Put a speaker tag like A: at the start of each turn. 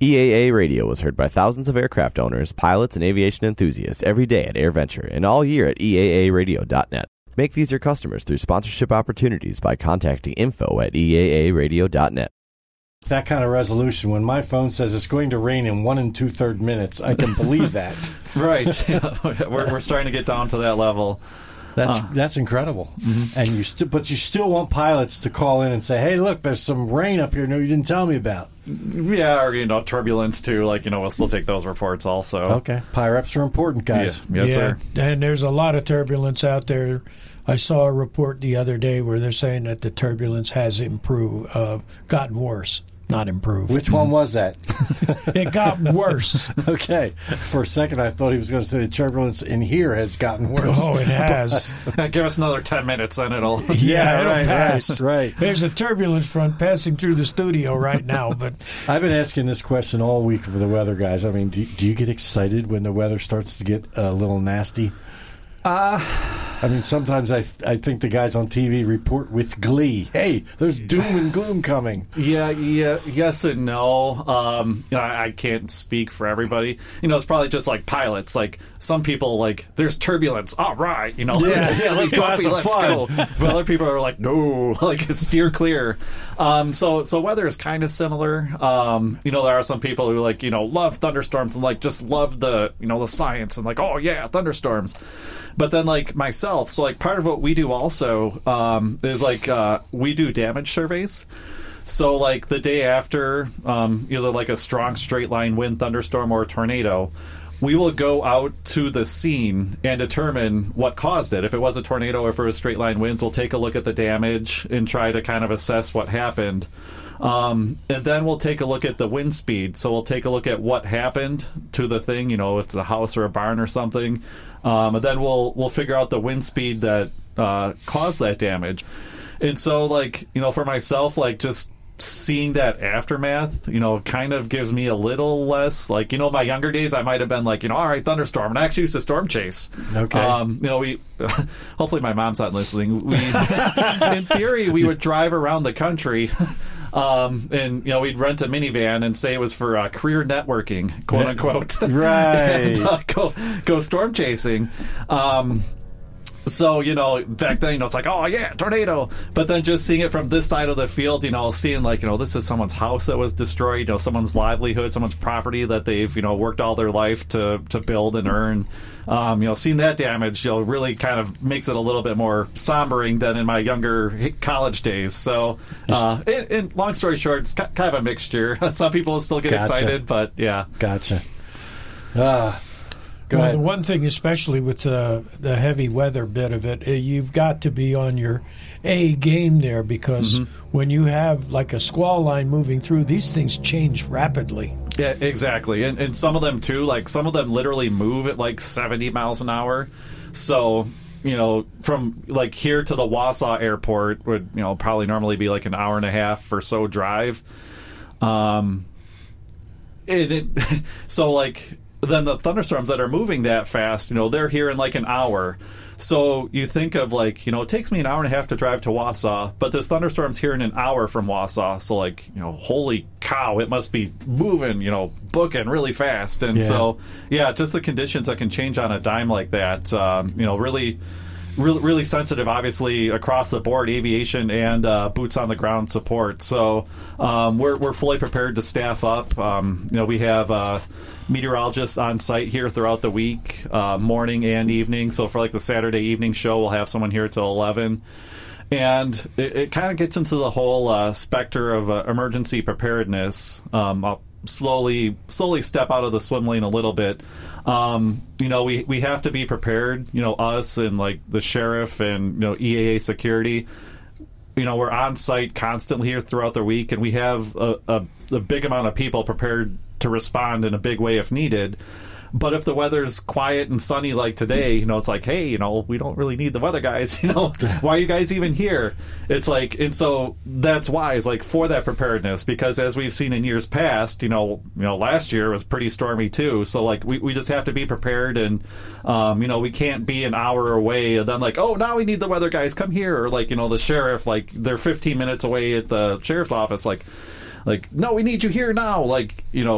A: EAA Radio was heard by thousands of aircraft owners, pilots, and aviation enthusiasts every day at AirVenture and all year at EAAradio.net. Make these your customers through sponsorship opportunities by contacting info@EAAradio.net.
B: That kind of resolution, when my phone says it's going to rain in 1 2/3 minutes, I can believe that.
C: Right. We're starting to get down to that level.
B: That's incredible. Mm-hmm. And but you still want pilots to call in and say, "Hey, look, there's some rain up here. No, you didn't tell me about."
C: Yeah, or turbulence too. We'll still take those reports also.
B: Okay, PIREPs are important, guys.
C: Yeah. Yes, sir.
D: And there's a lot of turbulence out there. I saw a report the other day where they're saying that the turbulence has gotten worse. Not improved.
B: Which one was that?
D: It got worse.
B: Okay. For a second, I thought he was going to say the turbulence in here has gotten worse.
D: Oh, it has.
C: Give us another 10 minutes and it'll...
D: it'll pass.
B: Right.
D: There's a turbulence front passing through the studio right now. But
B: I've been asking this question all week for the weather guys. I mean, do you get excited when the weather starts to get a little nasty? I mean, sometimes I think the guys on TV report with glee. Hey, there's doom and gloom coming.
C: Yeah, yes and no. I can't speak for everybody. It's probably just like pilots. Like some people, there's turbulence. All right,
B: Yeah, let's
C: go. But other people are like, no, steer clear. So weather is kind of similar. There are some people who love thunderstorms and just love the the science and oh yeah, thunderstorms. But then, myself, so, part of what we do also is, we do damage surveys. So, the day after either, a strong straight-line wind, thunderstorm, or a tornado, we will go out to the scene and determine what caused it. If it was a tornado or if it was straight-line winds, we'll take a look at the damage and try to kind of assess what happened. And then we'll take a look at the wind speed. So we'll take a look at what happened to the thing, if it's a house or a barn or something. And then we'll figure out the wind speed that caused that damage. And so, for myself, just seeing that aftermath, kind of gives me a little less, my younger days, I might have been all right, thunderstorm. And I actually used to storm chase.
B: Okay.
C: We hopefully my mom's not listening. In theory, we would drive around the country. And we'd rent a minivan and say it was for career networking, quote unquote.
B: Right.
C: And, go storm chasing. So, back then, it's oh, yeah, tornado. But then just seeing it from this side of the field, seeing, this is someone's house that was destroyed, someone's livelihood, someone's property that they've, worked all their life to build and earn. Seeing that damage, really kind of makes it a little bit more sombering than in my younger college days. So, and long story short, it's kind of a mixture. Some people still get excited, but yeah.
B: Gotcha.
D: The one thing, especially with the heavy weather bit of it, you've got to be on your A game there because when you have a squall line moving through, these things change rapidly.
C: Yeah, exactly. And some of them, too, some of them literally move at 70 miles an hour. So, from here to the Wausau airport would, probably normally be an hour and a half or so drive. Then the thunderstorms that are moving that fast, they're here in an hour. So you think of it takes me an hour and a half to drive to Wausau, but this thunderstorm's here in an hour from Wausau. So holy cow, it must be moving, booking really fast. And so, just the conditions that can change on a dime like that, really sensitive, obviously, across the board, aviation and boots on the ground support. So we're fully prepared to staff up. We have meteorologists on site here throughout the week, morning and evening. So for the Saturday evening show, we'll have someone here till 11. And it kind of gets into the whole specter of emergency preparedness. I'll slowly step out of the swim lane a little bit. We have to be prepared, us and the sheriff and EAA security. We're on site constantly here throughout the week, and we have a big amount of people prepared to respond in a big way if needed. But if the weather's quiet and sunny like today, it's hey, we don't really need the weather guys. Why are you guys even here? It's and so that's why it's for that preparedness, because as we've seen in years past, last year was pretty stormy too. So we just have to be prepared, and we can't be an hour away and then oh, now we need the weather guys, come here, or the sheriff, they're 15 minutes away at the sheriff's office, no, we need you here now,